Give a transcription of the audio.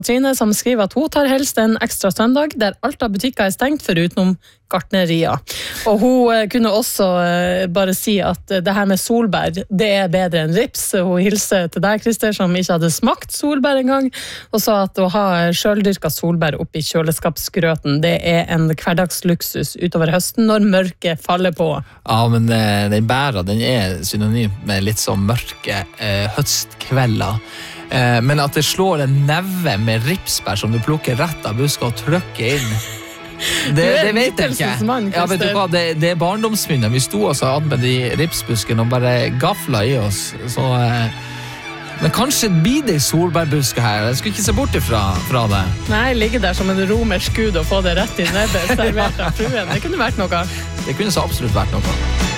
Trine som skriver at hun tar helst en ekstra søndag der alt av butikker stengt foruten gartnerier. Og hun kunne også bare si at det her med solbær, det bedre enn rips. Hun hilser til deg, Christer, som ikke hadde smakt solbær en gang, og sa at å ha selvdyrket solbær oppi kjøleskapsgrøten, det en hverdagsluksus utover høsten når mørket faller på. Ja, men den bæra, den synonym med litt sånn mørke høstkvelder. Men at det slår en neve med ripsbær som du plukker rett av buska og trykker inn, det vet jeg ikke. Ja, vet du hva, det barndomsminnet. Vi sto også ad med de ripsbusken og bare gafla i oss. Så, men kanskje blir det solbærbusker her. Jeg skulle ikke se bort fra det. Nei, ligge der som en romersk gud og få det rett i nebbet servert av fruen. Det kunne vært noe. Det kunne så absolutt vært noe.